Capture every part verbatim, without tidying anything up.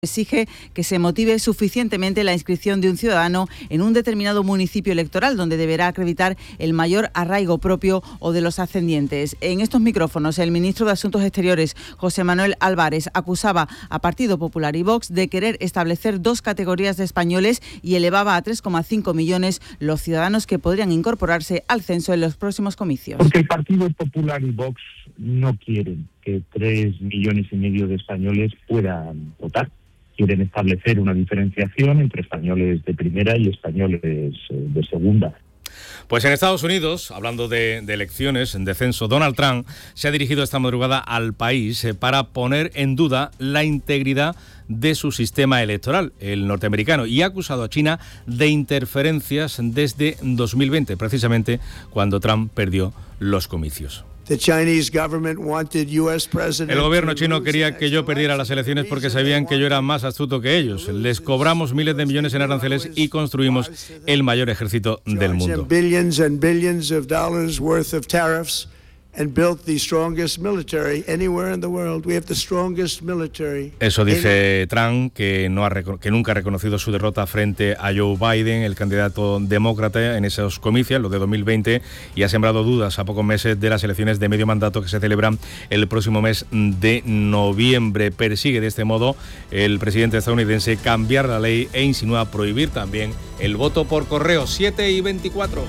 Exige que se motive suficientemente la inscripción de un ciudadano en un determinado municipio electoral, donde deberá acreditar el mayor arraigo propio o de los ascendientes. En estos micrófonos, el ministro de Asuntos Exteriores, José Manuel Álvarez, acusaba a Partido Popular y Vox de querer establecer dos categorías de españoles y elevaba a tres coma cinco millones los ciudadanos que podrían incorporarse al censo en los próximos comicios. Porque el Partido Popular y Vox no quieren que tres millones y medio de españoles puedan votar. Quieren establecer una diferenciación entre españoles de primera y españoles de segunda. Pues en Estados Unidos, hablando de, de elecciones, de censo, Donald Trump se ha dirigido esta madrugada al país eh, para poner en duda la integridad de su sistema electoral, el norteamericano, y ha acusado a China de interferencias desde dos mil veinte, precisamente cuando Trump perdió los comicios. El gobierno chino quería que yo perdiera las elecciones porque sabían que yo era más astuto que ellos. Les cobramos miles de millones en aranceles y construimos el mayor ejército del mundo. Eso dice Trump, que, no ha, que nunca ha reconocido su derrota frente a Joe Biden, el candidato demócrata, en esos comicios, los de dos mil veinte, y ha sembrado dudas a pocos meses de las elecciones de medio mandato que se celebran el próximo mes de noviembre. Persigue de este modo el presidente estadounidense cambiar la ley e insinúa prohibir también el voto por correo. siete y veinticuatro.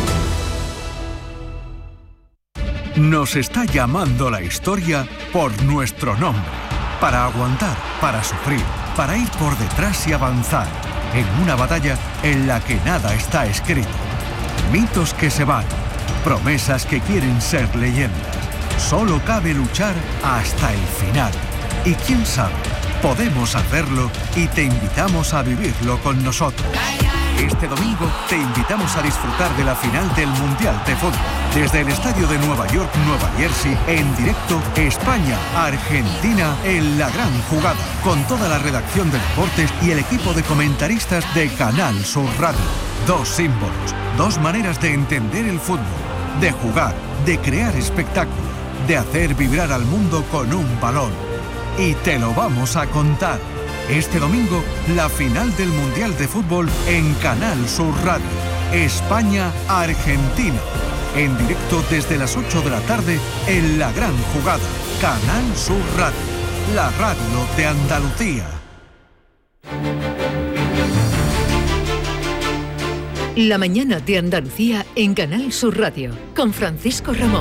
Nos está llamando la historia por nuestro nombre. Para aguantar, para sufrir, para ir por detrás y avanzar. En una batalla en la que nada está escrito. Mitos que se van. Promesas que quieren ser leyendas. Solo cabe luchar hasta el final. Y quién sabe, podemos hacerlo y te invitamos a vivirlo con nosotros. Este domingo te invitamos a disfrutar de la final del Mundial de Fútbol. Desde el estadio de Nueva York, Nueva Jersey, en directo, España-Argentina en la gran jugada. Con toda la redacción de deportes y el equipo de comentaristas de Canal Sur Radio. Dos símbolos, dos maneras de entender el fútbol, de jugar, de crear espectáculo, de hacer vibrar al mundo con un balón. Y te lo vamos a contar. Este domingo, la final del Mundial de Fútbol en Canal Sur Radio. España-Argentina. En directo desde las ocho de la tarde en La Gran Jugada. Canal Sur Radio. La radio de Andalucía. La mañana de Andalucía en Canal Sur Radio. Con Francisco Ramón.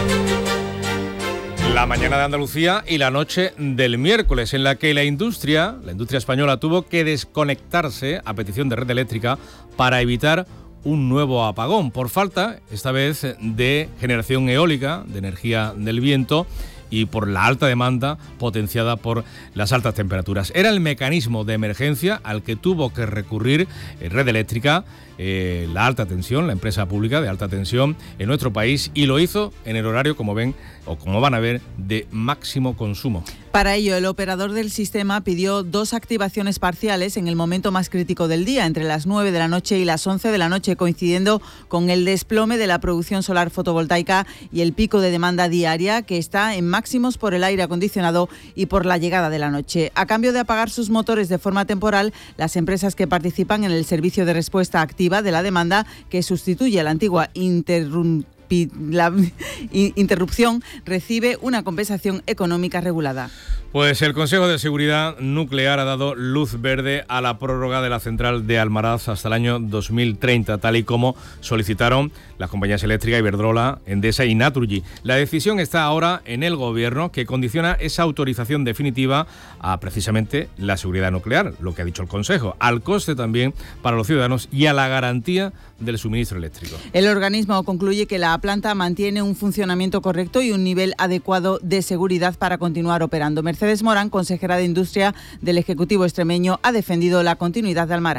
La mañana de Andalucía y la noche del miércoles, en la que la industria, la industria española, tuvo que desconectarse a petición de Red Eléctrica para evitar un nuevo apagón, por falta, esta vez, de generación eólica, de energía del viento, y por la alta demanda potenciada por las altas temperaturas. Era el mecanismo de emergencia al que tuvo que recurrir Red Eléctrica, eh, la alta tensión, la empresa pública de alta tensión en nuestro país, y lo hizo en el horario, como ven, o como van a ver, de máximo consumo. Para ello, el operador del sistema pidió dos activaciones parciales en el momento más crítico del día, entre las nueve de la noche y las once de la noche, coincidiendo con el desplome de la producción solar fotovoltaica y el pico de demanda diaria, que está en máximos por el aire acondicionado y por la llegada de la noche. A cambio de apagar sus motores de forma temporal, las empresas que participan en el servicio de respuesta activa de la demanda, que sustituye a la antigua interrupción, la interrupción, recibe una compensación económica regulada. Pues el Consejo de Seguridad Nuclear ha dado luz verde a la prórroga de la central de Almaraz hasta el año dos mil treinta, tal y como solicitaron las compañías eléctricas Iberdrola, Endesa y Naturgy. La decisión está ahora en el Gobierno, que condiciona esa autorización definitiva a precisamente la seguridad nuclear, lo que ha dicho el Consejo, al coste también para los ciudadanos y a la garantía del suministro eléctrico. El organismo concluye que la planta mantiene un funcionamiento correcto y un nivel adecuado de seguridad para continuar operando. Mercedes Morán, consejera de Industria del Ejecutivo extremeño, ha defendido la continuidad de Almaraz.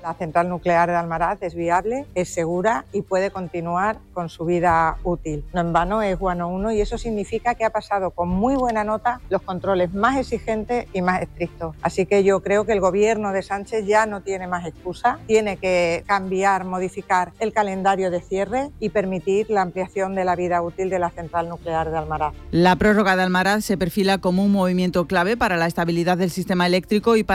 La central nuclear de Almaraz es viable, es segura y puede continuar con su vida útil. No en vano es Guano uno y eso significa que ha pasado con muy buena nota los controles más exigentes y más estrictos. Así que yo creo que el gobierno de Sánchez ya no tiene más excusa, tiene que cambiar, modificar el calendario de cierre y permitir la ampliación de la vida útil de la central nuclear de Almaraz. La prórroga de Almaraz se perfila como un movimiento clave para la estabilidad del sistema eléctrico y para